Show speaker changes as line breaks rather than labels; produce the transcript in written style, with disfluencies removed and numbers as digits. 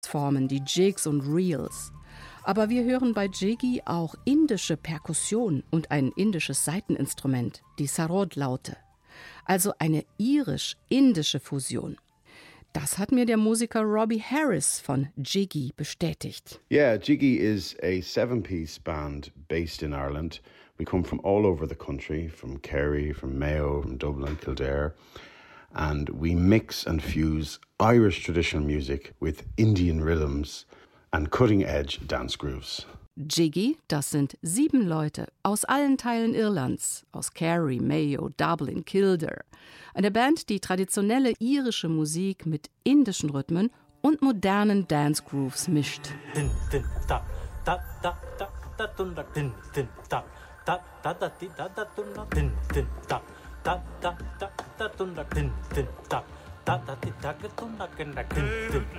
Formen, die Jigs und Reels. Aber wir hören bei Jiggy auch indische Perkussion und ein indisches Saiteninstrument, die Sarod-Laute. Also eine irisch-indische Fusion. Das hat mir der Musiker Robbie Harris von Jiggy bestätigt.
Yeah, Jiggy is a 7-piece band based in Ireland. We come from all over the country, from Kerry, from Mayo, from Dublin, Kildare. And we mix and fuse Irish traditional music with Indian rhythms and cutting-edge dance grooves.
Jiggy, das sind 7 Leute aus allen Teilen Irlands, aus Kerry, Mayo, Dublin, Kildare. Eine Band, die traditionelle irische Musik mit indischen Rhythmen und modernen Dance Grooves mischt.